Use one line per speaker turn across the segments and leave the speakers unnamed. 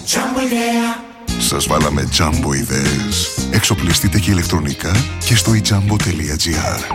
Σας βάλαμε Jumbo ιδέες. Εξοπλιστείτε και ηλεκτρονικά και στο ijambo.gr.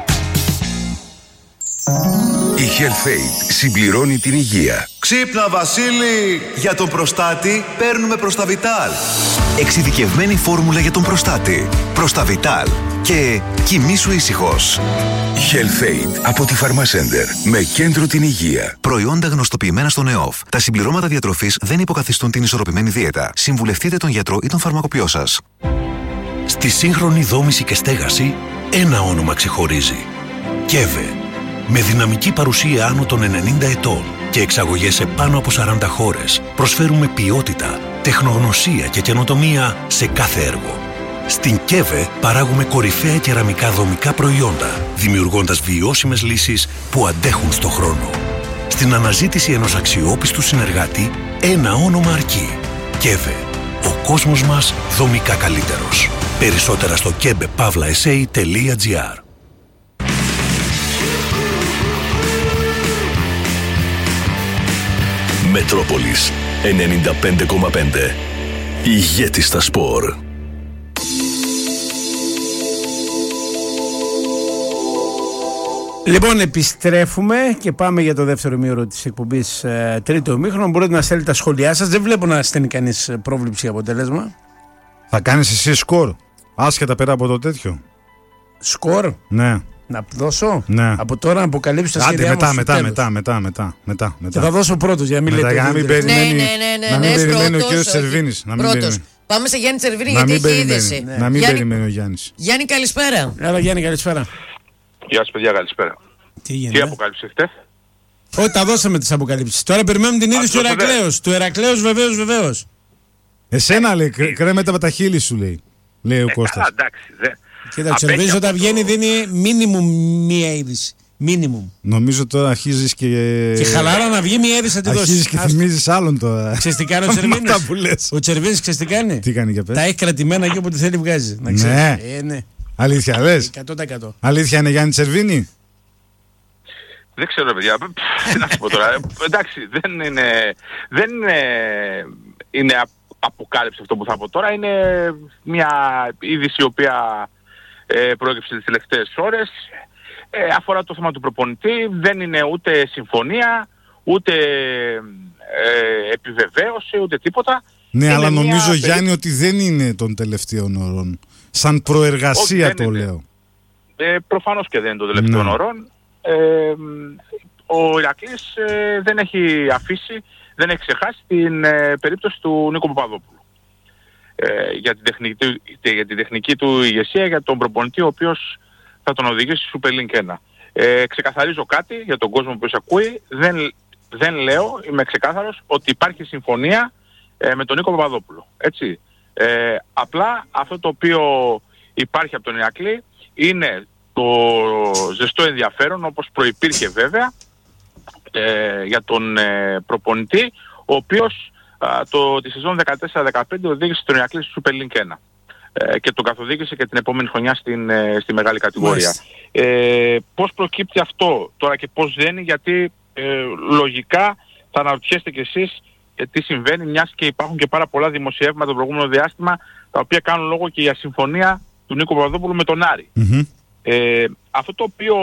Η Health-Aid συμπληρώνει την υγεία.
Ξύπνα Βασίλη, για τον προστάτη παίρνουμε Προσταβιτάλ.
Εξειδικευμένη φόρμουλα για τον προστάτη. Προσταβιτάλ. Και κοιμήσου ήσυχος.
Health-Aid από τη Pharmacenter, με κέντρο την υγεία.
Προϊόντα γνωστοποιημένα στον ΕΟΦ. Τα συμπληρώματα διατροφής δεν υποκαθιστούν την ισορροπημένη δίαιτα. Συμβουλευτείτε τον γιατρό ή τον φαρμακοποιό σας.
Στη σύγχρονη δόμηση και στέγαση, ένα όνομα ξεχωρίζει. ΚΕΒΕ. Με δυναμική παρουσία άνω των 90 ετών και εξαγωγές σε πάνω από 40 χώρες, προσφέρουμε ποιότητα, τεχνογνωσία και καινοτομία σε κάθε έργο. Στην ΚΕΒΕ παράγουμε κορυφαία κεραμικά δομικά προϊόντα, δημιουργώντας βιώσιμες λύσεις που αντέχουν στο χρόνο. Στην αναζήτηση ενός αξιόπιστου συνεργάτη, ένα όνομα αρκεί. ΚΕΒΕ. Ο κόσμος μας δομικά καλύτερος. Περισσότερα στο kebepavlaesa.gr.
Μετρόπολης 95,5. Ηγέτης στα σπορ.
Λοιπόν, επιστρέφουμε και πάμε για το δεύτερο ημίωρο της εκπομπής, τρίτο ημίχρονο. Μπορείτε να στέλνετε τα σχόλιά σας. Δεν βλέπω να στέλνει κανείς πρόβλεψη αποτέλεσμα.
Θα κάνεις εσύ σκορ, άσχετα πέρα από το τέτοιο.
Σκορ.
Ναι.
Να δώσω.
Ναι.
Από τώρα να αποκαλύψω τα σχέδιά
μας.
Μετά. Και θα δώσω πρώτος για να μην λέτε.
Να μην περιμένει ο κύριος Τσερβίνης.
Πρώτος. Πάμε σε Γιάννη Τσερβίνη γιατί έχει είδηση.
Να μην περιμένει ο Γιάννης.
Γιάννη, καλησπέρα.
Έλα Γιάννη, καλησπέρα.
Γεια σας παιδιά, καλησπέρα.
Τι
αποκάλυψε χτες?
Όχι, τα δώσαμε τις αποκαλύψεις. Τώρα περιμένουμε την είδηση του Ηρακλέως. Του Ηρακλέως βεβαίως.
Εσένα λέει, κρέμεται από τα χείλη σου λέει ο Κώστας.
Εντάξει,
κοίτα, ο Τσερβίνης όταν βγαίνει δίνει μίνιμουμ μία είδηση. Μίνιμουμ.
Νομίζω τώρα αρχίζεις και...
Και χαλάρα να βγει μία είδηση να τη δώσεις.
Αρχίζεις και θυμίζεις άλλον τώρα.
Ξέρεις τι κάνει ο Τσερβίνης? Ο Τσερβίνης ξέρεις τι κάνει?
Τι κάνει για πες?
Τα έχει κρατημένα και όποτε θέλει βγάζει. Να
ξέρεις.
Ναι.
Αλήθεια λες?
100%.
Αλήθεια είναι Γιάννη Τσερβίνη?
Δεν ξέρω παιδιά, τι να σου πω τώρα. Εντάξει, δεν είναι αποκάλυψη αυτό που θα πω τώρα. Είναι μια είδηση η οποία προέκυψε τις τελευταίες ώρες. Αφορά το θέμα του προπονητή. Δεν είναι ούτε συμφωνία, ούτε επιβεβαίωση, ούτε τίποτα.
Ναι,
είναι
αλλά νομίζω Γιάννη ότι δεν είναι των τελευταίων ώρων. Σαν προεργασία. Όχι, το λέω.
Προφανώς και δεν είναι των τελευταίων ώρων. Ο Ηρακλής δεν έχει αφήσει, δεν έχει ξεχάσει την περίπτωση του Νίκο Παπαδόπουλου. Για την τεχνική του ηγεσία, για τον προπονητή ο οποίος θα τον οδηγήσει Super Link 1. Ξεκαθαρίζω κάτι για τον κόσμο που εισακούει. Δεν λέω, είμαι ξεκάθαρος, ότι υπάρχει συμφωνία με τον Νίκο Παπαδόπουλο. Έτσι. Απλά αυτό το οποίο υπάρχει από τον Ηρακλή είναι το ζεστό ενδιαφέρον, όπως προϋπήρχε βέβαια, για τον προπονητή, ο οποίος τη σεζόν 14-15 οδήγησε τον Ηρακλή στο Super Link 1 και τον καθοδήγησε και την επόμενη χρονιά στη μεγάλη κατηγορία. Πώς προκύπτει αυτό τώρα και πώς δεν είναι? Γιατί λογικά θα αναρωτιέστε κι εσείς τι συμβαίνει, μιας και υπάρχουν και πάρα πολλά δημοσιεύματα το προηγούμενο διάστημα τα οποία κάνουν λόγο και για συμφωνία του Νίκο Παπαδόπουλου με τον Άρη. Αυτό το οποίο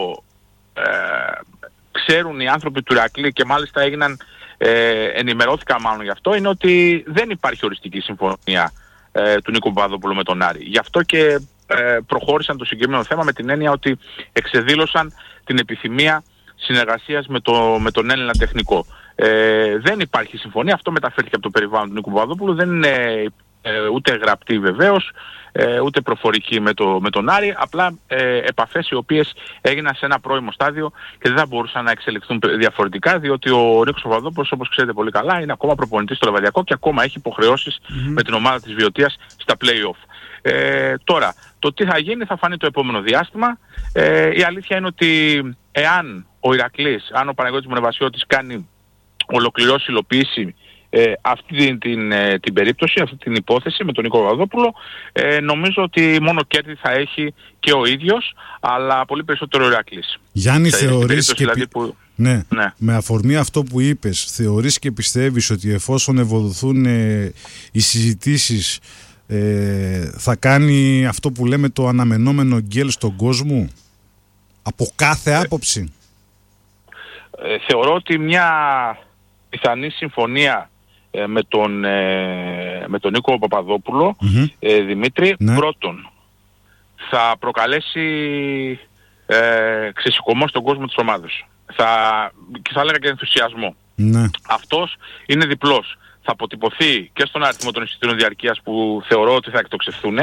ξέρουν οι άνθρωποι του Ηρακλή και μάλιστα ενημερώθηκα μάλλον γι' αυτό, είναι ότι δεν υπάρχει οριστική συμφωνία του Νίκου Παπαδόπουλου με τον Άρη. Γι' αυτό και προχώρησαν το συγκεκριμένο θέμα με την έννοια ότι εξεδήλωσαν την επιθυμία συνεργασίας με τον Έλληνα τεχνικό. Δεν υπάρχει συμφωνία, αυτό μεταφέρθηκε από το περιβάλλον του Νίκου Παπαδόπουλου, δεν είναι ούτε γραπτή βεβαίως, ούτε προφορική με τον Άρη, απλά επαφές οι οποίες έγιναν σε ένα πρώιμο στάδιο και δεν θα μπορούσαν να εξελιχθούν διαφορετικά, διότι ο Νίκος Παπαδόπουλος, όπως ξέρετε πολύ καλά, είναι ακόμα προπονητής στο Λεβαδιακό και ακόμα έχει υποχρεώσεις με την ομάδα της Βιωτίας στα play-off. Τώρα, το τι θα γίνει θα φανεί το επόμενο διάστημα. Η αλήθεια είναι ότι εάν ο Ηρακλής, αν ο Παναγιώτης Μονεβασιώτης ολοκληρώσει, υλοποιήσει αυτή την περίπτωση, αυτή την υπόθεση με τον Νίκο Παπαδόπουλο, νομίζω ότι μόνο κέρδη θα έχει και ο ίδιος, αλλά πολύ περισσότερο ο Ηρακλής.
Γιάννη, θεωρείς και Ναι. Με αφορμή αυτό που είπες, θεωρείς και πιστεύεις ότι εφόσον ευοδοθούν οι συζητήσεις θα κάνει αυτό που λέμε το αναμενόμενο γκέλ στον κόσμο από κάθε άποψη?
Θεωρώ ότι μια πιθανή συμφωνία με τον Νίκο Παπαδόπουλο, Δημήτρη, πρώτον θα προκαλέσει ξεσηκωμό στον κόσμο της ομάδας. Και θα έλεγα και ενθουσιασμό. Αυτός είναι διπλός. Θα αποτυπωθεί και στον αριθμό των εισιτήριων διαρκείας που θεωρώ ότι θα εκτοξευθούν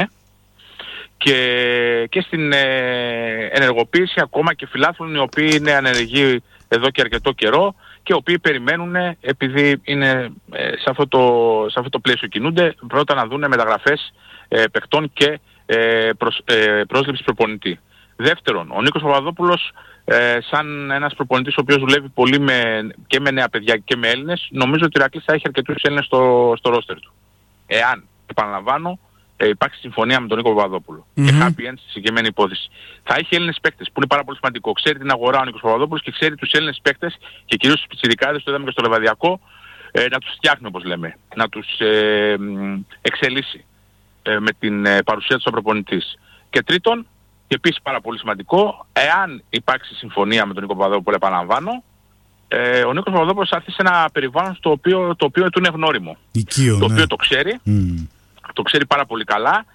και στην ενεργοποίηση ακόμα και φιλάθλων οι οποίοι είναι ανεργοί εδώ και αρκετό καιρό και οι οποίοι περιμένουν, επειδή είναι σε αυτό το πλαίσιο κινούνται, πρώτα να δουν μεταγραφές παιχτών και πρόσληψη προπονητή. Δεύτερον, ο Νίκος Παπαδόπουλος σαν ένας προπονητής ο οποίος δουλεύει πολύ και με νέα παιδιά και με Έλληνες, νομίζω ότι ο Ηρακλής θα έχει αρκετούς Έλληνες στο ρόστερ του. Εάν, επαναλαμβάνω, υπάρξει συμφωνία με τον Νίκο Παπαδόπουλο και happy end στη συγκεκριμένη υπόθεση. Θα έχει Έλληνες παίκτες που είναι πάρα πολύ σημαντικό. Ξέρει την αγορά ο Νίκος Παπαδόπουλος και ξέρει τους Έλληνες παίκτες και κυρίως τους πιτσιρικάδες, το είδαμε και στο Λεβαδιακό, να τους φτιάχνει όπως λέμε, να τους εξελίσσει με την παρουσία του σαν προπονητής. Και τρίτον, και επίσης πάρα πολύ σημαντικό, εάν υπάρξει συμφωνία με τον Νίκο Παπαδόπουλο, επαναλαμβάνω, ο Νίκος Παπαδόπουλος θα έρθει σε ένα περιβάλλον το οποίο του είναι γνώριμο.
Οικείο,
το οποίο το ξέρει, το ξέρει πάρα πολύ καλά,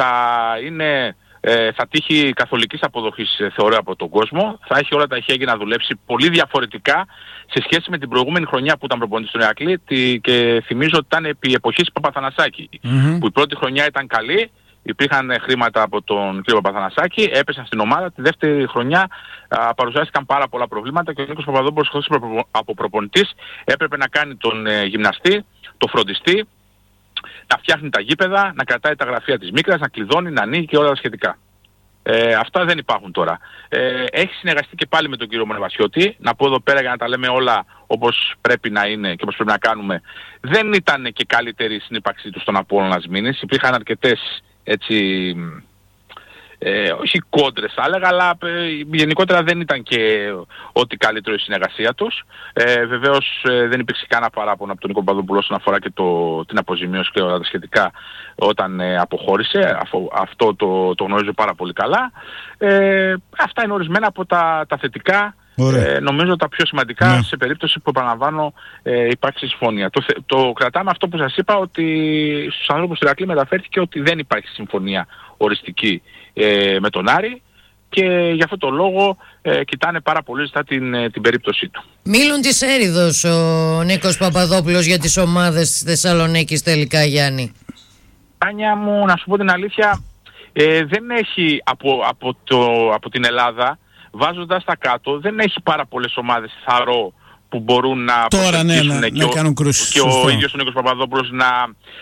θα τύχει καθολικής αποδοχής θεωρώ από τον κόσμο, θα έχει όλα τα εχέγγυα να δουλέψει πολύ διαφορετικά σε σχέση με την προηγούμενη χρονιά που ήταν προπονητής στον Ηρακλή και θυμίζω ότι ήταν επί εποχής Παπαθανασάκη, που η πρώτη χρονιά ήταν καλή. Υπήρχαν χρήματα από τον κύριο Παπαθανασάκη, έπεσαν στην ομάδα. Τη δεύτερη χρονιά παρουσιάστηκαν πάρα πολλά προβλήματα και ο Νίκος Παπαδόπουλος εκτός από προπονητής έπρεπε να κάνει τον γυμναστή, τον φροντιστή, να φτιάχνει τα γήπεδα, να κρατάει τα γραφεία της Μίκρας, να κλειδώνει, να ανοίγει και όλα τα σχετικά. Αυτά δεν υπάρχουν τώρα. Έχει συνεργαστεί και πάλι με τον κύριο Μονεβασιώτη. Να πω εδώ πέρα για να τα λέμε όλα όπως πρέπει να είναι και όπως πρέπει να κάνουμε. Δεν ήταν και καλύτερη συνύπαρξή του στον Απόλλωνα Σμήνης. Υπήρχαν αρκετές όχι κόντρες θα έλεγα, αλλά γενικότερα δεν ήταν και ό,τι καλύτερο η συνεργασία τους. Βεβαίως δεν υπήρξε κανένα παράπονο από τον Νίκο Παπαδόπουλο όσον αφορά και την αποζημίωση και όλα τα σχετικά όταν αποχώρησε. Αυτό το γνωρίζω πάρα πολύ καλά. Αυτά είναι ορισμένα από τα θετικά. Νομίζω τα πιο σημαντικά σε περίπτωση που επαναλαμβάνω υπάρξει συμφωνία. Το κρατάμε αυτό που σας είπα, ότι στους ανθρώπους του Ηρακλή μεταφέρθηκε ότι δεν υπάρχει συμφωνία οριστική με τον Άρη και γι' αυτό το λόγο κοιτάνε πάρα πολύ ζεστά την περίπτωσή του.
Μίλουν της έρηδος ο Νίκος Παπαδόπουλος για τις ομάδες της Θεσσαλονίκης τελικά, Γιάννη.
Τάνια μου, να σου πω την αλήθεια, δεν έχει από την Ελλάδα, βάζοντας τα κάτω, δεν έχει πάρα πολλές ομάδες θαρώ που μπορούν να προσελκύσουν
να κάνουν κρούσεις.
Και ο ίδιος ο Νίκος Παπαδόπουλος να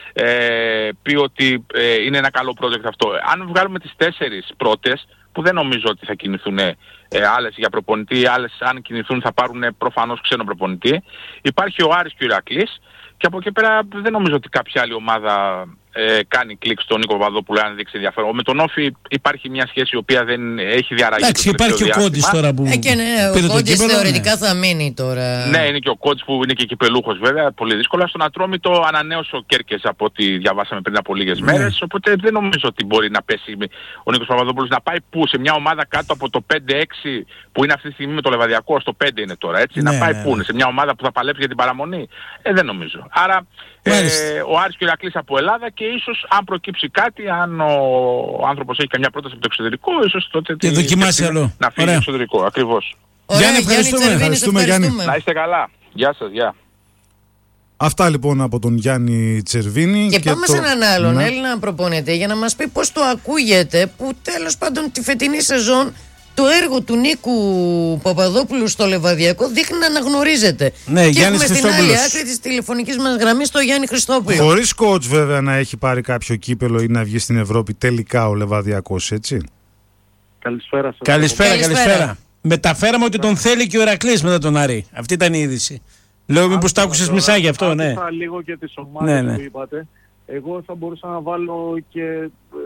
πει ότι είναι ένα καλό project αυτό. Αν βγάλουμε τις 4 πρώτες, που δεν νομίζω ότι θα κινηθούν άλλες για προπονητή, άλλες αν κινηθούν θα πάρουν προφανώς ξένο προπονητή, υπάρχει ο Άρης και ο Ηρακλής και από εκεί πέρα δεν νομίζω ότι κάποια άλλη ομάδα κάνει κλικ στον Νίκο Παπαδόπουλο αν δείξει ενδιαφέρον. Με τον Όφη υπάρχει μια σχέση η οποία δεν έχει διαραγεί.
Εντάξει, υπάρχει ο Κόντης τώρα που
και ο Κόντης θεωρητικά θα μείνει τώρα.
Ναι, είναι και ο Κόντης που είναι και κυπελούχος βέβαια, πολύ δύσκολα. Στον Ατρόμητο ανανέωσε ο Κέρκες από ό,τι διαβάσαμε πριν από λίγες μέρες, οπότε δεν νομίζω ότι μπορεί να πέσει ο Νίκος Παπαδόπουλος να πάει πού, σε μια ομάδα κάτω από το 5-6 που είναι αυτή τη στιγμή με το Λεβαδιακό, στο 5 είναι τώρα, έτσι, να πάει πού, σε μια ομάδα που θα παλέψει για την παραμονή. Δεν νομίζω. Άρα ο Άρης και ο Ηρακλής από Ελλάδα και ίσως αν προκύψει κάτι, αν ο άνθρωπος έχει καμιά πρόταση από το εξωτερικό, ίσως τότε
και δοκιμάσει άλλο.
Να φύγει στο εξωτερικό. Ακριβώς.
Γιάννη, ευχαριστούμε Γιάννη.
Να είστε καλά. Γεια σας, γεια.
Αυτά λοιπόν από τον Γιάννη Τσερβίνη.
Και πάμε σε έναν άλλον Έλληνα προπονητή για να μας πει πώς το ακούγεται που τέλος πάντων τη φετινή σεζόν το έργο του Νίκου Παπαδόπουλου στο Λεβαδιακό δείχνει να αναγνωρίζεται.
Ναι,
και έχουμε στην άλλη άκρη της τηλεφωνικής μας γραμμής το Γιάννη Χριστόπουλο.
Χωρίς coach βέβαια να έχει πάρει κάποιο κύπελο ή να βγει στην Ευρώπη τελικά ο Λεβαδιακός, έτσι.
Καλησπέρα σας.
Καλησπέρα. Μεταφέραμε ότι τον θέλει και ο Ηρακλής μετά τον Άρη. Αυτή ήταν η είδηση. Λέω μήπως το άκουσες μισά γι' αυτό, ναι.
Λίγο και τις ομάδες που είπατε. Εγώ θα μπορούσα να βάλω και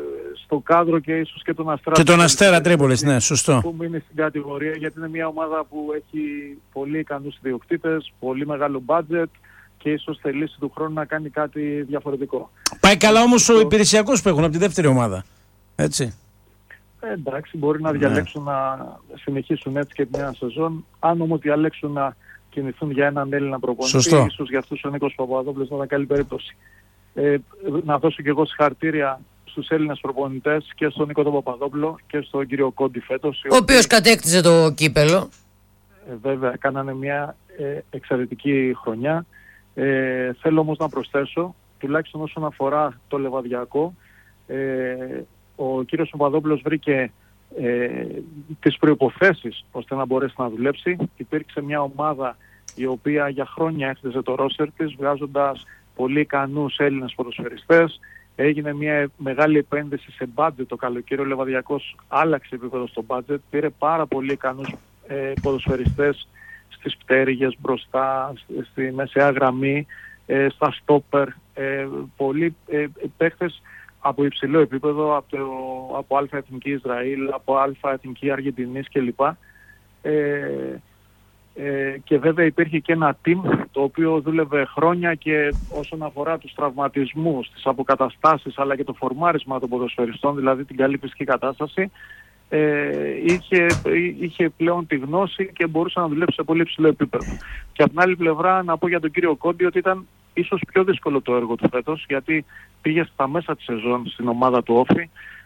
στο κάδρο και ίσως και τον Αστέρα.
Και τον Αστέρα Τρίπολης, ναι, σωστό.
Που μείνει στην κατηγορία, γιατί είναι μια ομάδα που έχει πολύ ικανούς ιδιοκτήτες, πολύ μεγάλο budget και ίσως θελήσει του χρόνου να κάνει κάτι διαφορετικό.
Πάει καλά όμως ο υπηρεσιακός που έχουν από τη δεύτερη ομάδα. Έτσι.
Εντάξει, μπορεί να διαλέξουν να συνεχίσουν έτσι και την νέα σεζόν. Αν όμως διαλέξουν να κινηθούν για έναν Έλληνα προπονητή, ίσως για αυτούς ο Νίκος Παπαδόπουλος θα ήταν καλή περίπτωση. Να δώσω και εγώ συγχαρητήρια στους Έλληνες προπονητές και στον Νίκο τον Παπαδόπουλο και στον κύριο Κόντι φέτος.
Ο οποίος κατέκτησε το κύπελο.
Βέβαια, κάνανε μια εξαιρετική χρονιά. Θέλω όμως να προσθέσω, τουλάχιστον όσον αφορά το Λεβαδιακό, ο κύριος Παπαδόπουλος βρήκε τις προϋποθέσεις ώστε να μπορέσει να δουλέψει. Υπήρξε μια ομάδα η οποία για χρόνια έχτιζε το ρόστερ της, βγάζοντας πολύ ικανούς Έλληνες ποδοσφαιριστές. Έγινε μια μεγάλη επένδυση σε budget το καλοκαίρι. Ο Λεβαδιακός άλλαξε επίπεδο στο budget, πήρε πάρα πολύ ικανούς ποδοσφαιριστές στις πτέρυγες μπροστά, στη μεσαία γραμμή, στα στόπερ, πολλοί παίχτες από υψηλό επίπεδο, από Α Εθνική Ισραήλ, από Α Εθνική Αργεντινής κλπ. Και βέβαια υπήρχε και ένα team το οποίο δούλευε χρόνια και όσον αφορά τους τραυματισμούς, τις αποκαταστάσεις αλλά και το φορμάρισμα των ποδοσφαιριστών, δηλαδή την καλή φυσική κατάσταση, είχε πλέον τη γνώση και μπορούσε να δουλέψει σε πολύ υψηλό επίπεδο. Και από την άλλη πλευρά να πω για τον κύριο Κόντι ότι ήταν ίσως πιο δύσκολο το έργο του φέτος, γιατί πήγε στα μέσα της σεζόν στην ομάδα του Όφη,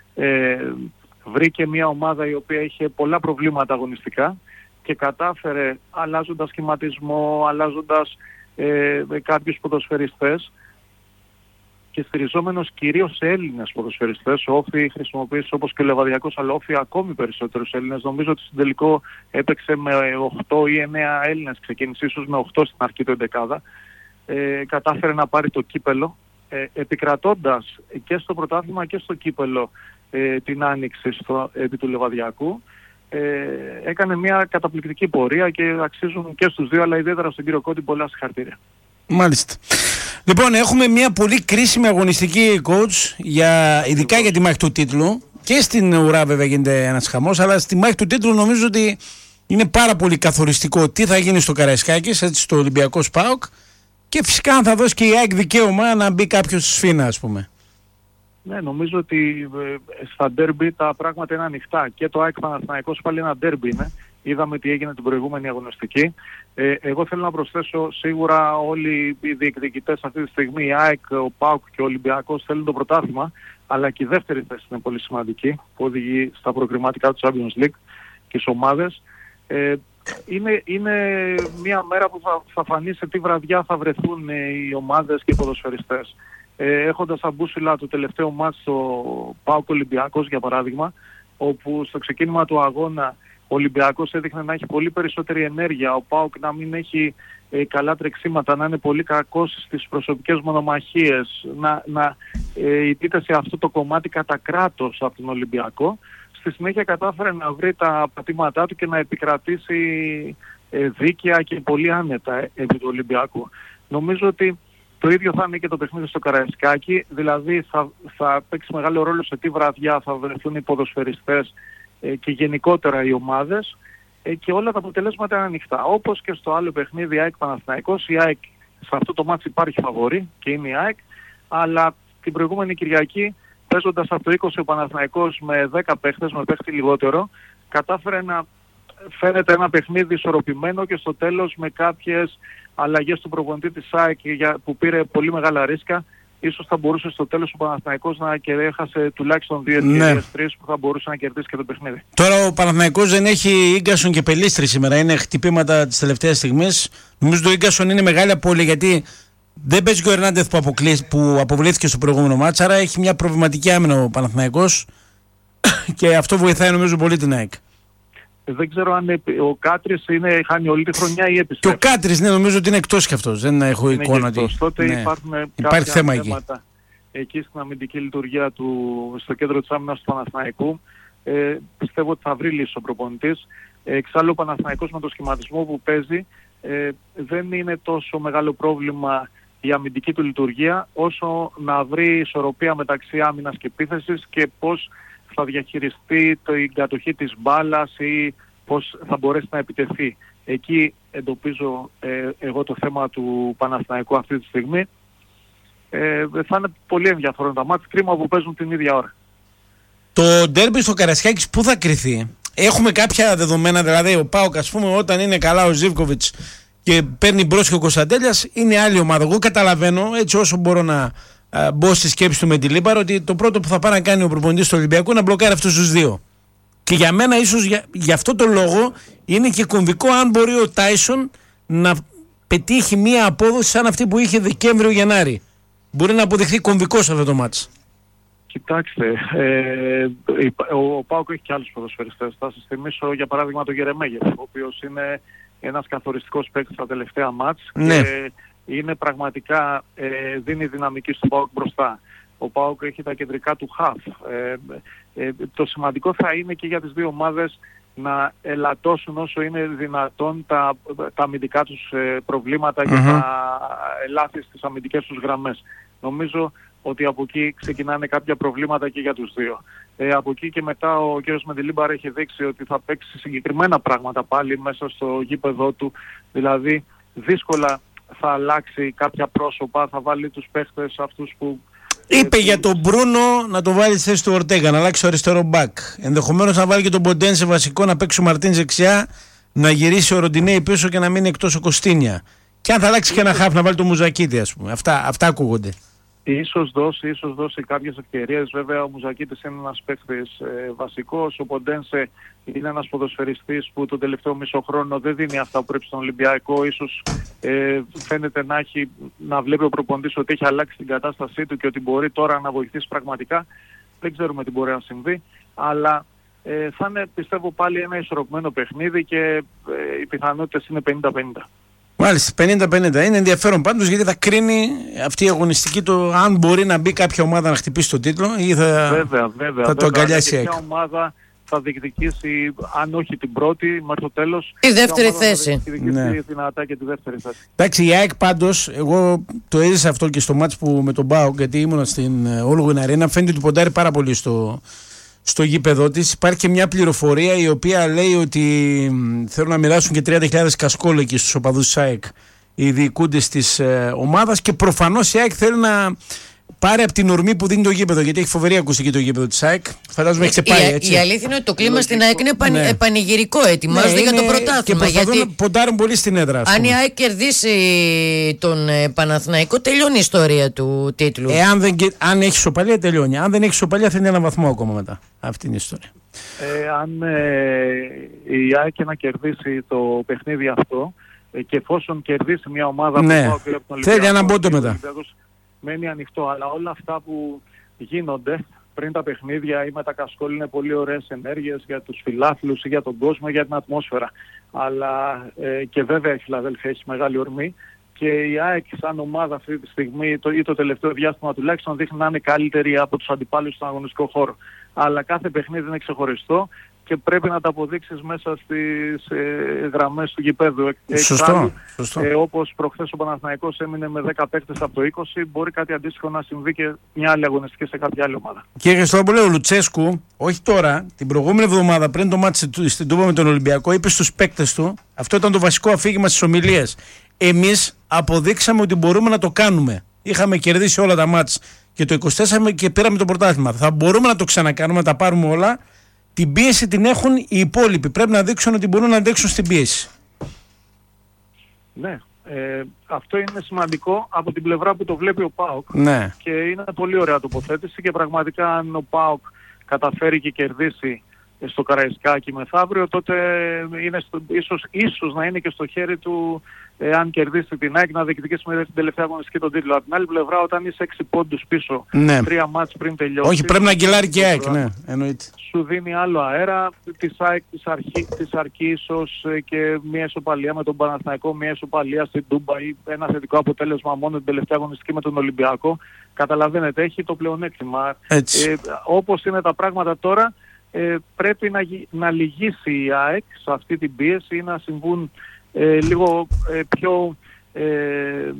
βρήκε μια ομάδα η οποία είχε πολλά προβλήματα αγωνιστικά και κατάφερε, αλλάζοντας σχηματισμό, αλλάζοντας κάποιους ποδοσφαιριστές και στηριζόμενος κυρίως σε Έλληνες ποδοσφαιριστές. Ο Όφη χρησιμοποίησε, όπως και ο Λεβαδιακός, αλλά Όφη ακόμη περισσότερους Έλληνες. Νομίζω ότι στην τελικό έπαιξε με 8 ή 9 Έλληνες, ξεκίνησε ίσως με 8 στην αρχή του εντεκάδα. Κατάφερε να πάρει το κύπελο, επικρατώντας και στο πρωτάθλημα και στο κύπελο την άνοιξη επί του Λεβαδιακού. Έκανε μια καταπληκτική πορεία και αξίζουν και στους δύο, αλλά ιδιαίτερα στον κύριο Κόντι, πολλά συγχαρητήρια.
Μάλιστα. Λοιπόν, έχουμε μια πολύ κρίσιμη αγωνιστική, coach, ειδικά για τη μάχη του τίτλου. Και στην ουρά βέβαια γίνεται ένας χαμός, αλλά στη μάχη του τίτλου νομίζω ότι είναι πάρα πολύ καθοριστικό τι θα γίνει στο Καραϊσκάκης, έτσι, στο Ολυμπιακό ΠΑΟΚ, και φυσικά αν θα δώσει και η ΑΕΚ δικαίωμα να μπει κάποιος σφήνα, ας πούμε.
Ναι, νομίζω ότι στα ντέρμπι τα πράγματα είναι ανοιχτά. Και το ΑΕΚ Παναθηναϊκός πάλι ένα ντέρμπι είναι. Είδαμε τι έγινε την προηγούμενη αγωνιστική. Εγώ θέλω να προσθέσω, σίγουρα όλοι οι διεκδικητές αυτή τη στιγμή, η ΑΕΚ, ο ΠΑΟΚ και ο Ολυμπιακός, θέλουν το πρωτάθλημα, αλλά και η δεύτερη θέση είναι πολύ σημαντική, που οδηγεί στα προκριματικά του Champions League και τις ομάδες. Είναι μια μέρα που θα φανεί σε τι βραδιά θα βρεθούν οι ομάδες και οι ποδοσφαιριστές. Έχοντας αμπούσουλα το τελευταίο μάτς στο ΠΑΟΚ Ολυμπιακός, για παράδειγμα, όπου στο ξεκίνημα του αγώνα ο Ολυμπιακός έδειχνε να έχει πολύ περισσότερη ενέργεια, ο ΠΑΟΚ να μην έχει καλά τρεξίματα, να είναι πολύ κακός στις προσωπικές μονομαχίες, να ιτείται σε αυτό το κομμάτι κατά κράτος από τον Ολυμπιακό. Στη συνέχεια κατάφερε να βρει τα πατήματά του και να επικρατήσει δίκαια και πολύ άνετα επί του Ολυμπιακού. Νομίζω ότι το ίδιο θα είναι και το παιχνίδι στο Καραϊσκάκι, δηλαδή θα παίξει μεγάλο ρόλο σε τι βραδιά θα βρεθούν οι ποδοσφαιριστές και γενικότερα οι ομάδες, και όλα τα αποτελέσματα είναι ανοιχτά. Όπως και στο άλλο παιχνίδι ΑΕΚ Παναθηναϊκός, η ΑΕΚ σε αυτό το μάτς υπάρχει φαβορί και είναι η ΑΕΚ, αλλά την προηγούμενη Κυριακή, παίζοντας από το 20 ο Παναθηναϊκός με 10 παίχτες, με παίχτη λιγότερο, κατάφερε να φαίνεται ένα παιχνίδι ισορροπημένο και στο τέλος με κάποιες αλλαγές του προπονητή της ΑΕΚ που πήρε πολύ μεγάλα ρίσκα. Ίσως θα μπορούσε στο τέλος ο Παναθηναϊκός να έχασε τουλάχιστον 2 ευκαιρίες, 3 που θα μπορούσε να κερδίσει και το παιχνίδι.
Τώρα ο Παναθηναϊκός δεν έχει Ίγκασον και Πελίστρη σήμερα, είναι χτυπήματα της τελευταίας στιγμής. Νομίζω το Ίγκασον είναι μεγάλη απώλεια, γιατί δεν παίζει και ο Ερνάντεθ που αποβλήθηκε στο προηγούμενο μάτς, άρα έχει μια προβληματική άμυνα ο Παναθηναϊκός και αυτό βοηθάει νομίζω πολύ την ΑΕΚ.
Δεν ξέρω αν ο Κάτρης χάνει όλη τη χρονιά ή επιστρέφει.
Και ο Κάτρης, ναι, νομίζω ότι είναι εκτός κι αυτός. Δεν έχω εικόνα.
Τότε
ναι.
Υπάρχει
θέμα
θέματα εκεί στην αμυντική λειτουργία στο κέντρο της άμυνας του Παναθηναϊκού. Πιστεύω ότι θα βρει λύση ο προπονητής. Εξάλλου ο Παναθηναϊκός με το σχηματισμό που παίζει δεν είναι τόσο μεγάλο πρόβλημα η αμυντική του λειτουργία, όσο να βρει ισορροπία μεταξύ άμυνας και επίθεσης και πώς θα διαχειριστεί την κατοχή της μπάλας ή πώς θα μπορέσει να επιτεθεί. Εκεί εντοπίζω εγώ το θέμα του Παναθηναϊκού αυτή τη στιγμή. Θα είναι πολύ ενδιαφέρον τα μάτς, κρίμα που παίζουν την ίδια ώρα.
Το ντέρμπι στο Καρασιάκης πού θα κριθεί? Έχουμε κάποια δεδομένα, δηλαδή ο ΠΑΟΚ, ας πούμε, όταν είναι καλά ο Ζίβκοβιτς και παίρνει μπρος και ο Κωνσταντέλιας, είναι άλλη ομάδα. Εγώ καταλαβαίνω, έτσι όσο μπορώ να μπω στη σκέψη του με τη Λίμπαρο, ότι το πρώτο που θα πάει να κάνει ο προπονητής του Ολυμπιακού είναι να μπλοκάρει αυτούς τους δύο. Και για μένα, ίσως για αυτό το λόγο, είναι και κομβικό αν μπορεί ο Τάισον να πετύχει μία απόδοση σαν αυτή που είχε Δεκέμβριο-Γενάρη. Μπορεί να αποδειχθεί κομβικό σε αυτό το μάτς.
Κοιτάξτε, ο ΠΑΟΚ έχει και άλλους ποδοσφαιριστές. Θα σας θυμίσω για παράδειγμα τον Γερεμέγεφ, ο οποίος είναι ένας καθοριστικός παίκτης στα τελευταία μάτς,
ναι,
και είναι πραγματικά, δίνει δυναμική στον ΠΑΟΚ μπροστά. Ο ΠΑΟΚ έχει τα κεντρικά του χαφ. Το σημαντικό θα είναι και για τις δύο ομάδες να ελαττώσουν όσο είναι δυνατόν τα αμυντικά τους προβλήματα και τα λάθη στις αμυντικές τους γραμμές. Νομίζω ότι από εκεί ξεκινάνε κάποια προβλήματα και για τους δύο. Από εκεί και μετά ο κ. Μεντιλίμπαρ έχει δείξει ότι θα παίξει συγκεκριμένα πράγματα πάλι μέσα στο γήπεδό του. Δηλαδή δύσκολα θα αλλάξει κάποια πρόσωπα, θα βάλει τους παίχτες αυτούς που...
Είπε για τον Μπρούνο να το βάλει στη θέση του Ορτέγκα, να αλλάξει το αριστερό μπακ. Ενδεχομένως να βάλει και τον Ποντένσε βασικό, να παίξει ο Μαρτίν δεξιά, να γυρίσει ο Ροντινέη πίσω και να μείνει εκτός ο Κωστίνια. Και αν θα αλλάξει και ένα χαφ, να βάλει το Μουζακίτη, ας πούμε. Αυτά ακούγονται.
Ίσως δώσει κάποιες ευκαιρίες. Βέβαια ο Μουζακίτης είναι ένας παίκτης βασικός. Ο Ποντένσε είναι ένας ποδοσφαιριστής που τον τελευταίο μισό χρόνο δεν δίνει αυτά που πρέπει στον Ολυμπιακό. Ίσως φαίνεται να βλέπει ο προπονητής ότι έχει αλλάξει την κατάστασή του και ότι μπορεί τώρα να βοηθήσει πραγματικά. Δεν ξέρουμε τι μπορεί να συμβεί. Αλλά θα είναι, πιστεύω, πάλι ένα ισορροπημένο παιχνίδι και οι πιθανότητες είναι 50-50.
Μάλιστα, 50-50. Είναι ενδιαφέρον πάντως, γιατί θα κρίνει αυτή η αγωνιστική το αν μπορεί να μπει κάποια ομάδα να χτυπήσει τον τίτλο ή θα το αγκαλιάσει.
Ποια ομάδα θα διεκδικήσει, αν όχι την πρώτη, μέχρι το τέλος,
τη δεύτερη θέση.
Θα διεκδικήσει δυνατά και τη δεύτερη θέση.
Εντάξει, η ΑΕΚ πάντως, εγώ το έζησα αυτό και στο μάτς που με τον ΠΑΟΚ, γιατί ήμουν στην Όλγουιν Αρένα, φαίνεται ότι ποντάρει πάρα πολύ στο γήπεδο της. Υπάρχει και μια πληροφορία η οποία λέει ότι θέλουν να μοιράσουν και 30.000 κασκόλεκοι στους οπαδούς της ΑΕΚ, οι διοικούντες της ομάδας, και προφανώς η ΑΕΚ θέλει να πάρει από την ορμή που δίνει το γήπεδο, γιατί έχει φοβερή ακουστική το γήπεδο της ΑΕΚ. Φαντάζομαι έχει ξεπάρει, έτσι.
Η αλήθεια είναι ότι το κλίμα στην ΑΕΚ είναι πανηγυρικό, ετοιμάζονται για το πρωτάθλημα.
Και προσπαθούν να ποντάρουν πολύ στην έδρα.
Αν η ΑΕΚ κερδίσει τον Παναθηναϊκό, τελειώνει η ιστορία του τίτλου.
Αν έχει ισοπαλία, τελειώνει. Αν δεν έχει ισοπαλία, θα είναι ένα βαθμό ακόμα μετά. Αυτή είναι η ιστορία.
Αν η ΑΕΚ να κερδίσει το παιχνίδι αυτό, και εφόσον κερδίσει μια ομάδα που πάει από τον Ολυμπιακό,
θέλει ένα μπότο μετά.
Μένει ανοιχτό, αλλά όλα αυτά που γίνονται πριν τα παιχνίδια ή με τα κασκόλ είναι πολύ ωραίες ενέργειες για τους φιλάθλους ή για τον κόσμο, για την ατμόσφαιρα. Αλλά και βέβαια η Φιλαδέλφια έχει μεγάλη ορμή και η ΑΕΚ σαν ομάδα αυτή τη στιγμή ή το τελευταίο διάστημα τουλάχιστον δείχνει να είναι καλύτερη από τους αντιπάλους στον αγωνιστικό χώρο. Αλλά κάθε παιχνίδι είναι ξεχωριστό και πρέπει να τα αποδείξεις μέσα στις γραμμές του γηπέδου.
Σωστό.
Όπως προχθές ο Παναθηναϊκός έμεινε με 10 παίκτες από το 20, μπορεί κάτι αντίστοιχο να συμβεί και μια άλλη αγωνιστική σε κάποια άλλη ομάδα.
Κύριε Χριστόπουλε, ο Λουτσέσκου, όχι τώρα, την προηγούμενη εβδομάδα πριν το μάτι στην Τούμπα με τον Ολυμπιακό, είπε στους παίκτες του, αυτό ήταν το βασικό αφήγημα στις ομιλίες. Εμείς αποδείξαμε ότι μπορούμε να το κάνουμε. Είχαμε κερδίσει όλα τα μάτς και το 24 και πήραμε το πρωτάθλημα. Θα μπορούμε να το ξανακάνουμε, να τα πάρουμε όλα. Την πίεση την έχουν οι υπόλοιποι. Πρέπει να δείξουν ότι μπορούν να αντέξουν στην πίεση.
Ναι. Αυτό είναι σημαντικό από την πλευρά που το βλέπει ο ΠΑΟΚ.
Ναι.
Και είναι πολύ ωραία τοποθέτηση και πραγματικά αν ο ΠΑΟΚ καταφέρει και κερδίσει στο Καραϊσκάκι μεθαύριο, τότε είναι ίσως να είναι και στο χέρι του, αν κερδίσει την ΑΕΚ, να διεκδικήσει με την τελευταία αγωνιστική τον τίτλο. Από την άλλη πλευρά, όταν είσαι 6 πόντους πίσω, 3 μάτς πριν τελειώσει.
Όχι, πρέπει να γκελάρει και η ΑΕΚ, ναι, εννοείται.
Σου δίνει άλλο αέρα, της ΑΕΚ της αρκεί ίσως και μια ισοπαλία με τον Παναθηναϊκό, μια ισοπαλία στην Τούμπα ή ένα θετικό αποτέλεσμα μόνο την τελευταία αγωνιστική με τον Ολυμπιακό. Καταλαβαίνετε, έχει το πλεονέκτημα. Όπως είναι τα πράγματα τώρα, πρέπει να λυγίσει η ΑΕΚ σε αυτή την πίεση ή να συμβούν λίγο πιο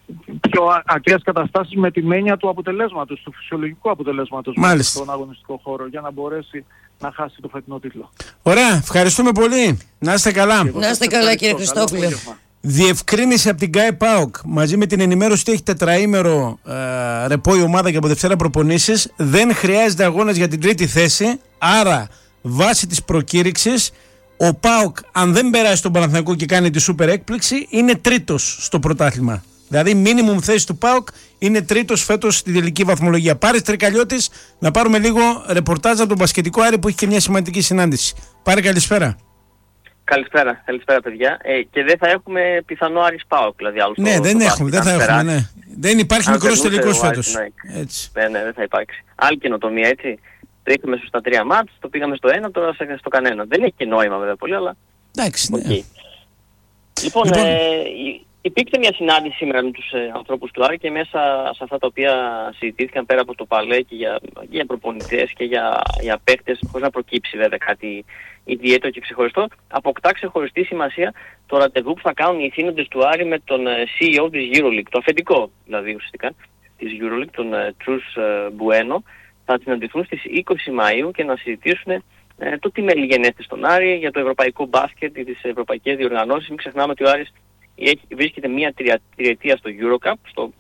πιο ακραίες καταστάσεις με την έννοια του αποτελέσματος, του φυσιολογικού αποτελέσματος στον αγωνιστικό χώρο, για να μπορέσει να χάσει το φετινό τίτλο.
Ωραία, ευχαριστούμε πολύ. Να είστε καλά.
Να είστε καλά, κύριε Χριστόπουλε.
Διευκρίνηση από την ΚΑΕ ΠΑΟΚ μαζί με την ενημέρωση ότι έχει τετραήμερο ρεπό η ομάδα και από Δευτέρα προπονήσεις. Δεν χρειάζεται αγώνας για την τρίτη θέση. Άρα, βάσει της προκήρυξης, ο ΠΑΟΚ, αν δεν περάσει τον Παναθηναϊκό και κάνει τη σούπερ έκπληξη, είναι τρίτος στο πρωτάθλημα. Δηλαδή, μίνιμουμ θέση του ΠΑΟΚ είναι τρίτος φέτος στη τελική βαθμολογία. Πάρε Τρικαλιώτης, να πάρουμε λίγο ρεπορτάζ από τον μπασκετικό Άρη που έχει και μια σημαντική συνάντηση. Πάρε, καλησπέρα.
Καλησπέρα παιδιά. Και δεν θα έχουμε πιθανό Άρης ΠΑΟΚ, δηλαδή άλλο.
Ναι, δεν θα έχουμε, ναι. Δεν υπάρχει μικρός τελικός φέτος.
Ναι, δεν θα υπάρξει. Άλλη καινοτομία, έτσι. Το είχαμε στα 3 μάτς, το πήγαμε στο 1, τώρα στο κανένα. Δεν έχει και νόημα βέβαια πολύ, αλλά...
Εντάξει, ναι.
Λοιπόν, υπήρξε μια συνάντηση σήμερα με τους ανθρώπους του Άρη και μέσα σε αυτά τα οποία συζητήθηκαν πέρα από το παλέ και για προπονητές και για παίκτες, χωρίς να προκύψει βέβαια κάτι ιδιαίτερο και ξεχωριστό, αποκτά ξεχωριστή σημασία το ραντεβού που θα κάνουν οι θύνοντες του Άρη με τον CEO της EuroLeague, το αφεντικό δηλαδή ουσιαστικά της EuroLeague, τον Τρους Μπουένο. Θα συναντηθούν στις 20 Μαΐου και να συζητήσουν το τι μελιγενέστε στον Άρη, για το ευρωπαϊκό μπάσκετ, τις ευρωπαϊκές διοργανώσεις. Μην ξεχνάμε ότι ο Άρης βρίσκεται μία τριετία στο EuroCup,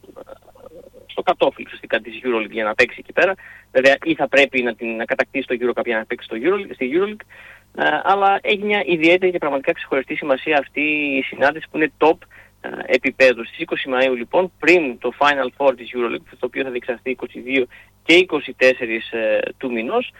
στο κατόφλι ουσιαστικά της EuroLeague για να παίξει εκεί πέρα. Βέβαια ή θα πρέπει να κατακτήσει το EuroCup για να παίξει στη EuroLeague. Αλλά έχει μια ιδιαίτερη και πραγματικά ξεχωριστή σημασία αυτή η συνάντηση που είναι top επίπεδου. Στις 20 Μαΐου λοιπόν, πριν το Final Four της EuroLeague, το οποίο θα διεξαχθεί 22 και 24 του μηνός,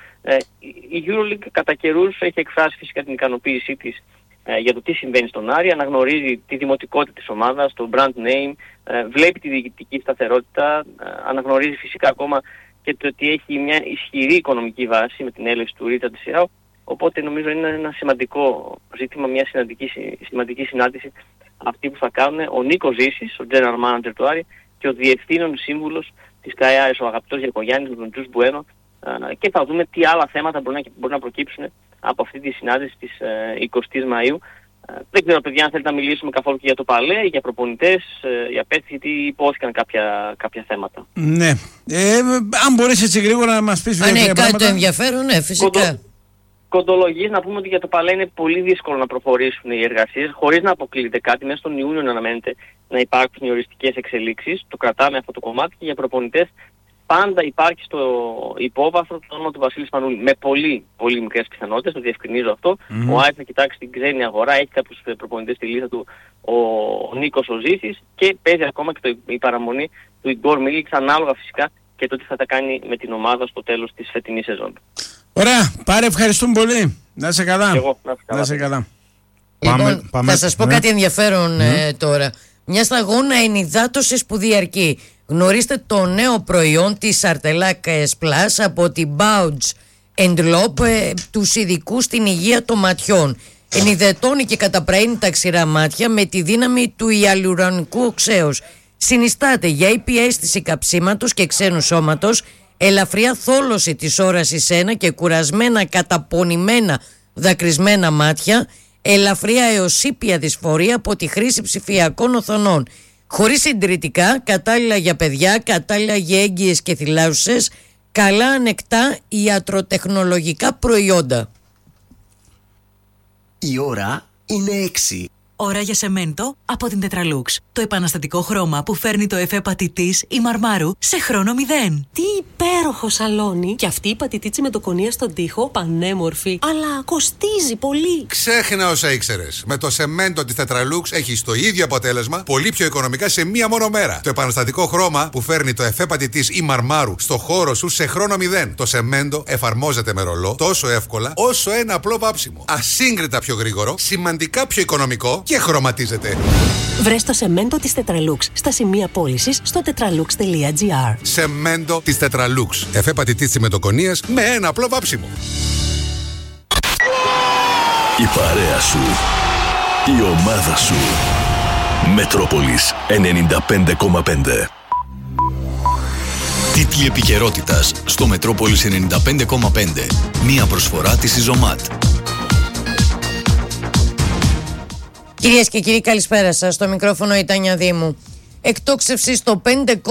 η EuroLeague κατά καιρούς έχει εκφράσει φυσικά την ικανοποίησή της για το τι συμβαίνει στον Άρη, αναγνωρίζει τη δημοτικότητα της ομάδας, το brand name, βλέπει τη διοικητική σταθερότητα, αναγνωρίζει φυσικά ακόμα και το ότι έχει μια ισχυρή οικονομική βάση με την έλευση του Ρίτσαρντ Σιράου. Οπότε νομίζω είναι ένα σημαντικό ζήτημα, μια σημαντική συνάντηση αυτή που θα κάνουν ο Νίκος Ζήσης, ο General Manager του Άρη, και ο Διευθύνων Σύμβουλος της ΚΑΕΑΕΣ, ο αγαπητός Γιακογιάννης, τον Τζους Μπουένο, και θα δούμε τι άλλα θέματα μπορούν να προκύψουν από αυτή τη συνάντηση της 20ης Μαΐου. Δεν ξέρω, παιδιά, αν θέλετε να μιλήσουμε καθόλου και για το παλέ, για προπονητές, για παίκτες, γιατί υπόθηκαν κάποια θέματα.
Ναι. Αν μπορείς έτσι γρήγορα να μας πεις
πράγματα. Κάτι το ενδιαφέρον, ναι, φυσικά.
Κοντολογής, να πούμε ότι για το παλέ είναι πολύ δύσκολο να προχωρήσουν οι εργασίες, χωρίς να αποκλείεται κάτι. Μέσα στον Ιούνιο να αναμένεται να υπάρξουν οι οριστικές εξελίξεις. Το κρατάμε αυτό το κομμάτι, και για προπονητές πάντα υπάρχει στο υπόβαθρο το όνομα του Βασίλη Σπανούλη. Με πολύ, πολύ μικρές πιθανότητες, το διευκρινίζω αυτό. Ο Άρης θα κοιτάξει την ξένη αγορά, έχει κάποιους προπονητές στη λίστα του, ο Νίκος ο Ζήσης, και παίζει ακόμα και η παραμονή του Ιγκόρ Μίλιξ, ανάλογα φυσικά και το τι θα τα κάνει με την ομάδα στο τέλος της φετινής σεζόν.
Ωραία, Πάρε, ευχαριστούμε πολύ. Να είσαι καλά.
Να είσαι καλά.
Λοιπόν, θα σας πω κάτι ενδιαφέρον τώρα. Μια σταγόνα ενυδάτωσης που διαρκεί. Γνωρίστε το νέο προϊόν της Artelac S+, από την Bouge & Lob, τους ειδικούς στην υγεία των ματιών. Ενυδατώνει και καταπραίνει τα ξηρά μάτια με τη δύναμη του ιαλουρονικού οξέως. Συνιστάται για ήπια αίσθηση καψίματος και ξένου σώματος, ελαφριά θόλωση της όρασης ένα και κουρασμένα, καταπονημένα, δακρυσμένα μάτια, ελαφριά έως ήπια δυσφορία από τη χρήση ψηφιακών οθονών. Χωρίς συντηρητικά, κατάλληλα για παιδιά, κατάλληλα για έγκυες και θυλάσουσες, καλά ανεκτά ιατροτεχνολογικά προϊόντα.
Η ώρα είναι 6. Ώρα για σεμέντο από την Tetralux. Το επαναστατικό χρώμα που φέρνει το εφέ πατητής ή μαρμάρου σε χρόνο 0.
Τι υπέροχο σαλόνι! Και αυτή η πατητίτσι με το κονία στον τοίχο, πανέμορφη. Αλλά κοστίζει πολύ.
Ξέχνα όσα ήξερες. Με το σεμέντο της Tetralux έχεις το ίδιο αποτέλεσμα, πολύ πιο οικονομικά σε μία μόνο μέρα. Το επαναστατικό χρώμα που φέρνει το εφέ πατητής ή μαρμάρου στο χώρο σου σε χρόνο 0. Το σεμέντο εφαρμόζεται με ρολό τόσο εύκολα όσο ένα απλό βάψιμο. Ασύγκριτα πιο γρήγορο, σημαντικά πιο οικονομικό και χρωματίζεται.
Βρες το σεμέντο της Tetralux στα σημεία πώλησης στο tetralux.gr.
Σεμέντο της Tetralux. Εφέ πατητής τσιμεντοκονίας με ένα απλό βάψιμο.
Η παρέα σου. Η ομάδα σου. Μετρόπολης 95,5.
Τίτλοι επικαιρότητας στο Μετρόπολης 95,5. Μία προσφορά της Ιζωμάτ.
Κυρίες και κύριοι, καλησπέρα σας. Στο μικρόφωνο η Τάνια Δήμου. Εκτόξευση στο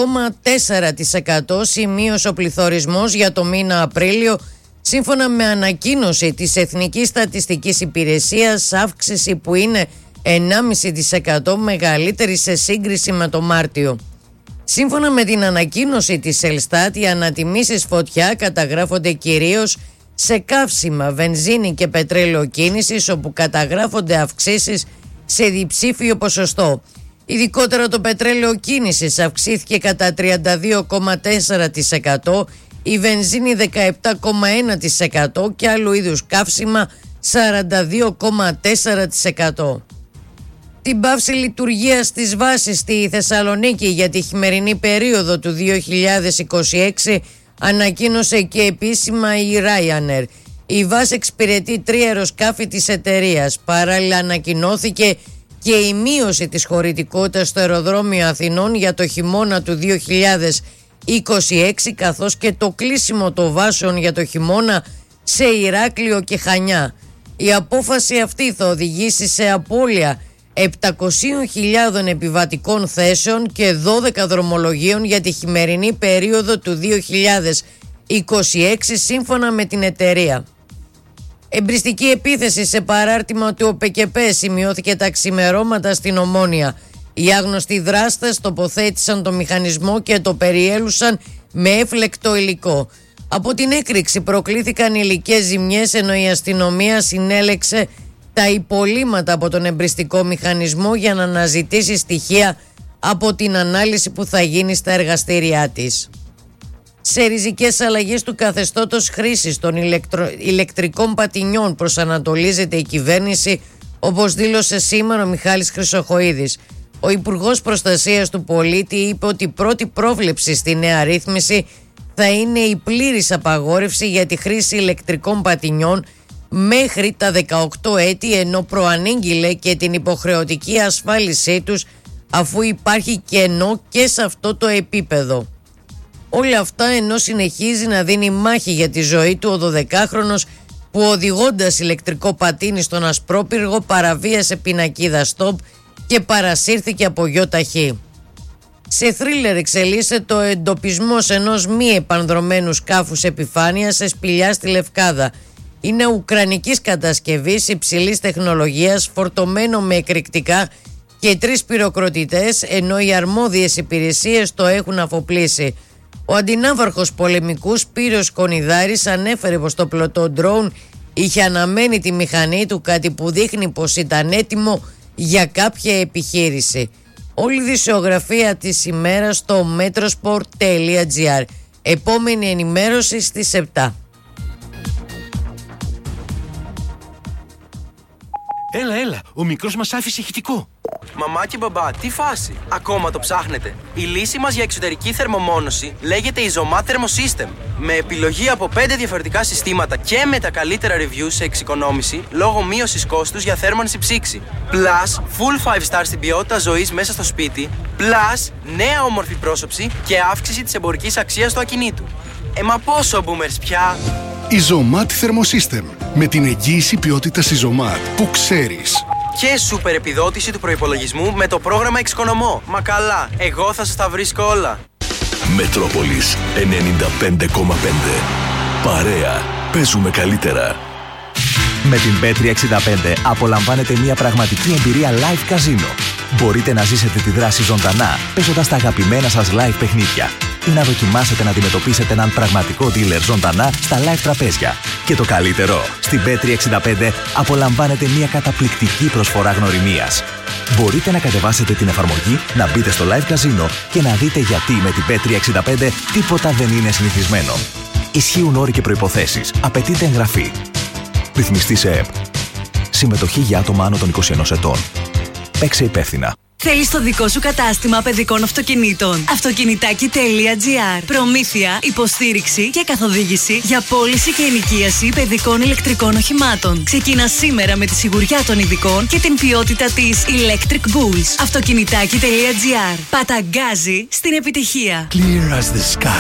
5,4% σημείωσε ο πληθωρισμός για το μήνα Απρίλιο, σύμφωνα με ανακοίνωση της Εθνικής Στατιστικής Υπηρεσίας, αύξηση που είναι 1,5% μεγαλύτερη σε σύγκριση με το Μάρτιο. Σύμφωνα με την ανακοίνωση της Ελστάτ, οι ανατιμήσεις φωτιά καταγράφονται κυρίως σε καύσιμα, βενζίνη και πετρέλαιο κίνησης, όπου καταγράφονται αυξήσεις σε διψήφιο ποσοστό. Ειδικότερα το πετρέλαιο κίνησης αυξήθηκε κατά 32,4%, η βενζίνη 17,1% και άλλου είδους καύσιμα 42,4%. Την πάυση λειτουργίας της βάσης στη Θεσσαλονίκη για τη χειμερινή περίοδο του 2026 ανακοίνωσε και επίσημα η Ryanair. Η βάση εξυπηρετεί 3 αεροσκάφη της εταιρείας. Παράλληλα ανακοινώθηκε και η μείωση της χωρητικότητας στο αεροδρόμιο Αθηνών για το χειμώνα του 2026, καθώς και το κλείσιμο των βάσεων για το χειμώνα σε Ηράκλειο και Χανιά. Η απόφαση αυτή θα οδηγήσει σε απώλεια 700.000 επιβατικών θέσεων και 12 δρομολογίων για τη χειμερινή περίοδο του 2026, σύμφωνα με την εταιρεία. Εμπριστική επίθεση σε παράρτημα του ΟΠΚΠ σημειώθηκε τα ξημερώματα στην Ομόνια. Οι άγνωστοι δράστες τοποθέτησαν το μηχανισμό και το περιέλουσαν με έφλεκτο υλικό. Από την έκρηξη προκλήθηκαν υλικές ζημιές, ενώ η αστυνομία συνέλεξε τα υπολείμματα από τον εμπριστικό μηχανισμό για να αναζητήσει στοιχεία από την ανάλυση που θα γίνει στα εργαστήριά της. Σε ριζικές αλλαγές του καθεστώτος χρήσης των ηλεκτρικών πατινιών προσανατολίζεται η κυβέρνηση, όπως δήλωσε σήμερα ο Μιχάλης Χρυσοχοΐδης. Ο Υπουργός Προστασίας του Πολίτη είπε ότι η πρώτη πρόβλεψη στη νέα ρύθμιση θα είναι η πλήρης απαγόρευση για τη χρήση ηλεκτρικών πατινιών μέχρι τα 18 έτη, ενώ προανήγγειλε και την υποχρεωτική ασφάλισή τους, αφού υπάρχει κενό και σε αυτό το επίπεδο. Όλα αυτά ενώ συνεχίζει να δίνει μάχη για τη ζωή του ο 12χρονος που, οδηγώντας ηλεκτρικό πατίνι στον Ασπρόπυργο, παραβίασε πινακίδα stop και παρασύρθηκε από γιοταχή. Σε θρίλερ εξελίσσεται το εντοπισμός ενός μη επανδρωμένου σκάφους επιφάνειας σε σπηλιά στη Λευκάδα. Είναι ουκρανικής κατασκευής υψηλής τεχνολογίας, φορτωμένο με εκρηκτικά και 3 πυροκροτητές, ενώ οι αρμόδιες υπηρεσίες το έχουν αφοπλίσει. Ο αντινάβαρχος πολεμικού Σπύρος Κονιδάρης ανέφερε πως το πλωτό ντρόουν είχε αναμένη τη μηχανή του, κάτι που δείχνει πως ήταν έτοιμο για κάποια επιχείρηση. Όλη η δισεογραφία της ημέρας στο metrosport.gr. Επόμενη ενημέρωση στις 7.
Έλα, ο μικρός μας άφησε ηχητικό.
Μαμά και μπαμπά, τι φάση? Ακόμα το ψάχνετε? Η λύση μας για εξωτερική θερμομόνωση λέγεται Isomat Thermosystem. Με επιλογή από 5 διαφορετικά συστήματα και με τα καλύτερα reviews σε εξοικονόμηση λόγω μείωσης κόστους για θέρμανση ψήξη. Plus, full 5 star στην ποιότητα ζωής μέσα στο σπίτι. Plus, νέα όμορφη πρόσωψη και αύξηση της εμπορικής αξίας του ακινήτου. Μα πόσο boomers πια?
Isomat Thermosystem. Με την εγγύηση ποιότητας Isomat που ξέρεις.
Και σούπερ επιδότηση του προϋπολογισμού με το πρόγραμμα Εξοικονομώ. Μα καλά, εγώ θα σας τα βρίσκω όλα.
Μετρόπολης 95,5. Παρέα. Παίζουμε καλύτερα.
Με την Bet365 απολαμβάνετε μια πραγματική εμπειρία live καζίνο. Μπορείτε να ζήσετε τη δράση ζωντανά, παίζοντας τα αγαπημένα σας live παιχνίδια ή να δοκιμάσετε να αντιμετωπίσετε έναν πραγματικό dealer ζωντανά στα live τραπέζια. Και το καλύτερο, στην Bet365 απολαμβάνετε μια καταπληκτική προσφορά γνωριμίας. Μπορείτε να κατεβάσετε την εφαρμογή, να μπείτε στο live καζίνο και να δείτε γιατί με την Bet365 τίποτα δεν είναι συνηθισμένο. Ισχύουν όροι και προϋποθέσεις. Απαιτείται εγγραφή. Ρυθμιστή σε ΕΠ. Συμμετοχή για άτομα άνω των 21 ετών. Παίξε υπεύθυνα.
Θέλεις το δικό σου κατάστημα παιδικών αυτοκινήτων? Αυτοκινητάκι.gr. Προμήθεια, υποστήριξη και καθοδήγηση για πώληση και ενοικίαση παιδικών ηλεκτρικών οχημάτων. Ξεκινά σήμερα με τη σιγουριά των ειδικών και την ποιότητα της Electric Bulls. Αυτοκινητάκι.gr. Παταγκάζει στην επιτυχία.
Clear as the sky.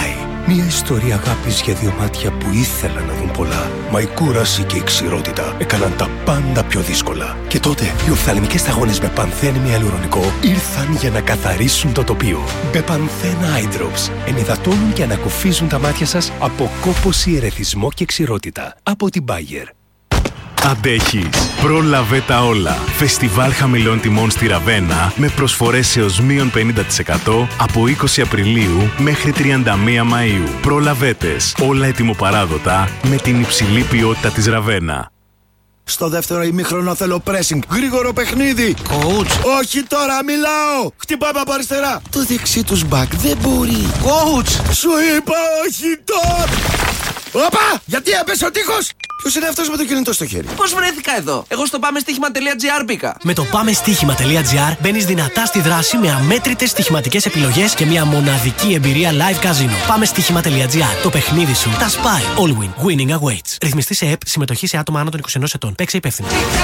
Μια ιστορία αγάπης για δύο μάτια που ήθελαν να δουν πολλά. Μα η κούραση και η ξηρότητα έκαναν τα πάντα πιο δύσκολα. Και τότε οι οφθαλμικές σταγόνες Μπεπανθέν με αλουρονικό ήρθαν για να καθαρίσουν το τοπίο. Μπεπανθέν Eye Drops ενυδατώνουν και ανακουφίζουν τα μάτια σας από κόπωση, ερεθισμό και ξηρότητα. Από την Bayer.
Αντέχεις. Πρόλαβε τα όλα. Φεστιβάλ χαμηλών τιμών στη Ραβένα με προσφορές έως μείον 50% από 20 Απριλίου μέχρι 31 Μαΐου. Προλαβέτες. Όλα ετοιμοπαράδοτα με την υψηλή ποιότητα της Ραβένα.
Στο δεύτερο ημίχρονο θέλω pressing. Γρήγορο παιχνίδι.
Coach.
Όχι τώρα, μιλάω. Χτυπάμε από αριστερά. Το δεξί τους μπακ δεν μπορεί.
Coach.
Σου είπα όχι τώρα. Όπα! Γιατί έπεσε ο τείχος! Ποιος είναι αυτός με το κινητό στο χέρι?
Πώς βρέθηκα εδώ? Εγώ στο πάμεστοίχημα.gr μπήκα.
Με το πάμεστοίχημα.gr μπαίνεις δυνατά στη δράση με αμέτρητες στοιχηματικές επιλογές και μια μοναδική εμπειρία live casino. Πάμεστοίχημα.gr. Το παιχνίδι σου τα σπάει. All win. Winning awaits. Ρυθμιστή σε ΕΠ. Συμμετοχή σε άτομα άνω των 21 ετών. Παίξε υπεύθυνα.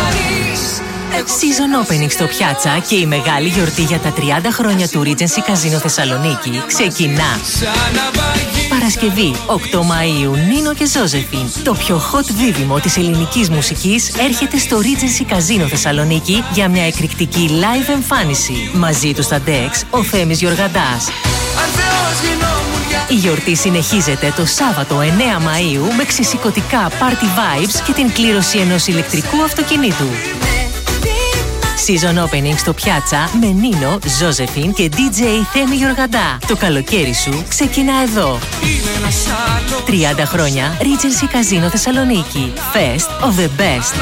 Season Opening στο Πιάτσα και η μεγάλη γιορτή για τα 30 χρόνια του Regency Casino Θεσσαλονίκη ξεκινά. Παρασκευή 8 Μαΐου, Νίνο και Ζόζεφιν. Το πιο hot δίδυμο της ελληνικής μουσικής έρχεται στο Regency Casino Θεσσαλονίκη για μια εκρηκτική live εμφάνιση. Μαζί του στα Dex, ο Θέμης Γιοργαντάς. Η γιορτή συνεχίζεται το Σάββατο 9 Μαΐου με ξεσηκωτικά party vibes και την κλήρωση ενός ηλεκτρικού αυτοκινήτου. Season Opening στο Πιάτσα με Νίνο, Ζόζεφιν και DJ Θέμη Γιοργαντά. Το καλοκαίρι σου ξεκινά εδώ. 30 χρόνια Regency Casino Θεσσαλονίκη. Fest of the best.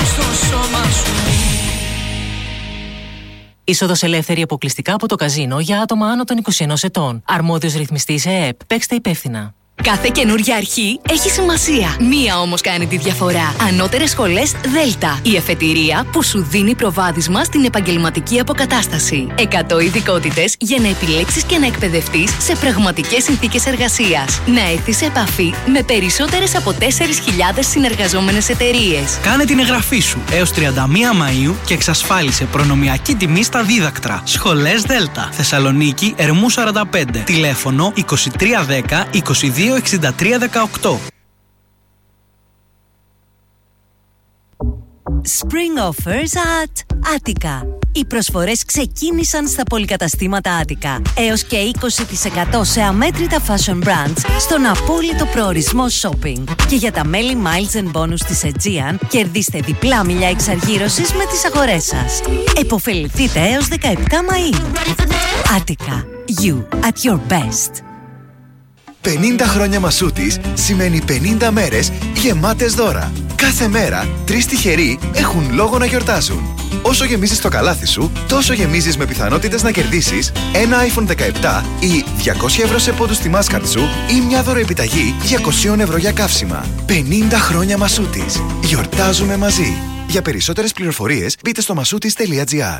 Είσοδος ελεύθερη αποκλειστικά από το καζίνο για άτομα άνω των 21 ετών. Αρμόδιος ρυθμιστής ΕΕΠ. Παίξτε υπεύθυνα.
Κάθε καινούργια αρχή έχει σημασία. Μία όμως κάνει τη διαφορά. Ανώτερες σχολές Δέλτα. Η εφετηρία που σου δίνει προβάδισμα στην επαγγελματική αποκατάσταση. 100 ειδικότητες για να επιλέξεις και να εκπαιδευτείς σε πραγματικές συνθήκες εργασίας. Να έρθεις σε επαφή με περισσότερες από 4.000 συνεργαζόμενες εταιρείες.
Κάνε την εγγραφή σου έως 31 Μαΐου και εξασφάλισε προνομιακή τιμή στα δίδακτρα. Σχολές Δέλτα. Θεσσαλονίκη, Ερμού 45. Τηλέφωνο 2310 22 6318.
Spring offers at Attica. Οι προσφορές ξεκίνησαν στα πολυκαταστήματα Attica. Έως και 20% σε αμέτρητα fashion brands στον απόλυτο προορισμό shopping. Και για τα μέλη Miles and Bonus της Aegean, κερδίστε διπλά μιλιά εξαργύρωσης με τις αγορές σας. Εποφεληθείτε έως 17 Μαΐου. Attica. You at your best.
50 χρόνια Μασούτης σημαίνει 50 μέρες γεμάτες δώρα. Κάθε μέρα 3 τυχεροί έχουν λόγο να γιορτάζουν. Όσο γεμίζεις το καλάθι σου, τόσο γεμίζεις με πιθανότητες να κερδίσεις ένα iPhone 17 ή 200 ευρώ σε πόντους στη Mastercard σου ή μια δωροεπιταγή 200 ευρώ για καύσιμα. 50 χρόνια Μασούτης. Γιορτάζουμε μαζί. Για περισσότερες πληροφορίες μπείτε στο masoutis.gr.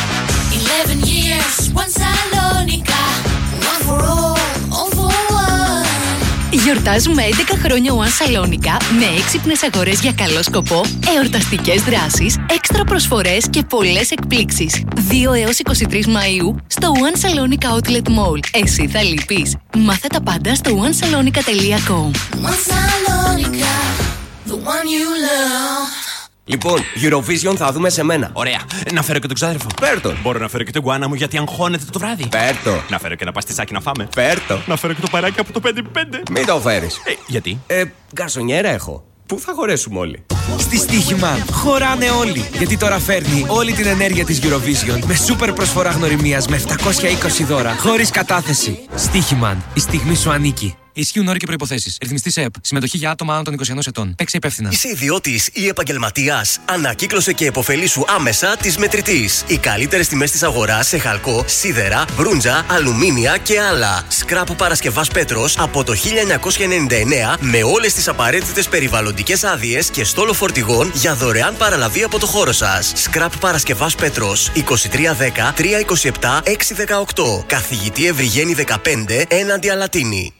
11 years, one Salonica, one for all, all for one.
Γιορτάζουμε 11 χρόνια One Salonica με έξυπνες αγορές για καλό σκοπό, εορταστικές δράσεις, έξτρα προσφορές και πολλές εκπλήξεις. 2 έως 23 Μαΐου στο One Salonica Outlet Mall. Εσύ θα λείπεις. Μάθε τα πάντα στο onesalonica.com.
One Salonica, the one you love.
Λοιπόν, Eurovision θα δούμε σε μένα.
Ωραία. Να φέρω και τον ξάδερφο.
Φέρτο.
Μπορώ να φέρω και τον γκουάνα μου γιατί αγχώνεται το βράδυ.
Φέρτο.
Να φέρω και ένα παστισάκι να φάμε.
Φέρτο.
Να φέρω και το παράκι από το 5x5.
Μην το φέρεις.
Γιατί?
Γκαρσονιέρα έχω. Πού θα χωρέσουμε όλοι?
Στη Στοίχημα χωράνε όλοι. Γιατί τώρα φέρνει όλη την ενέργεια της Eurovision με σούπερ προσφορά γνωριμίας με 720 δώρα. Χωρίς κατάθεση. Στοίχημαν. Η στιγμή σου ανήκει. Ισχύουν όροι και προϋποθέσεις. Ρυθμιστής ΕΕΠ. Συμμετοχή για άτομα άνω των 21 ετών. Παίξε υπεύθυνα.
Είσαι ιδιώτης ή επαγγελματίας? Ανακύκλωσε και επωφελήσου άμεσα της Μετρητής. Οι καλύτερες τιμές της αγοράς σε χαλκό, σίδερα, μπρούντζα, αλουμίνια και άλλα. Σκράπ Παρασκευάς Πέτρος από το 1999 με όλες τις απαραίτητες περιβαλλοντικές άδειες και στόλο φορτηγών για δωρεάν παραλαβή από το χώρο σας. Σκράπ Παρασκευάς Πέτρος 2310 327 618. Καθηγητή Ευρυγένη 15 έναντι Αλατίνη.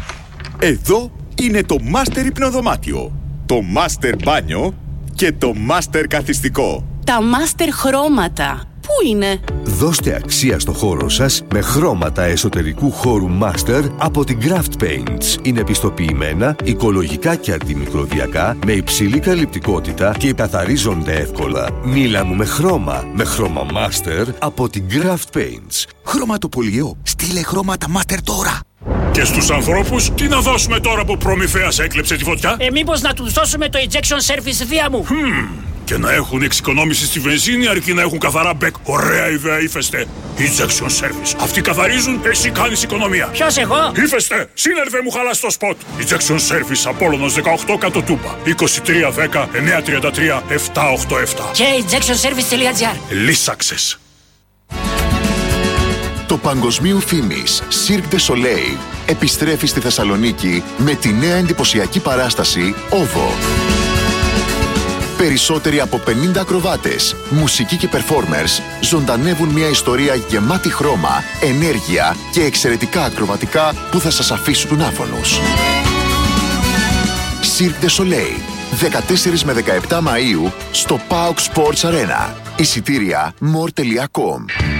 Εδώ είναι το Master Υπνοδωμάτιο, το Master Μπάνιο και το Master Καθιστικό.
Τα Master Χρώματα. Πού είναι?
Δώστε αξία στο χώρο σας με χρώματα εσωτερικού χώρου Master από την Craft Paints. Είναι πιστοποιημένα, οικολογικά και αντιμικροβιακά, με υψηλή καλυπτικότητα και καθαρίζονται εύκολα. Μίλα μου με χρώμα Master από την Craft Paints.
Χρωματοπολιό, στείλε χρώματα Master τώρα.
Και στους ανθρώπους, τι να δώσουμε τώρα που Προμηθέας έκλεψε τη φωτιά?
Μήπως να τους δώσουμε το Injection Service δία μου.
Και να έχουν εξοικονόμηση στη βενζίνη αρκεί να έχουν καθαρά μπεκ. Ωραία ιδέα, Ύφεστε. Injection Service. Αυτοί καθαρίζουν, εσύ κάνεις οικονομία.
Ποιος εγώ?
Ύφεστε, σύνερβε μου χαλάς το σποτ. Injection Service, Απόλλωνος 18 κάτω Τούμπα. 2310 933 787.
Και injectionservice.gr.
Λύσαξες.
Το παγκοσμίου φήμης Cirque du Soleil επιστρέφει στη Θεσσαλονίκη με τη νέα εντυπωσιακή παράσταση OVO. Περισσότεροι από 50 ακροβάτες, μουσικοί και performers ζωντανεύουν μια ιστορία γεμάτη χρώμα, ενέργεια και εξαιρετικά ακροβατικά που θα σας αφήσουν άφωνους. Cirque du Soleil, 14 με 17 Μαΐου στο PAOK Sports Arena. Εισιτήρια more.com.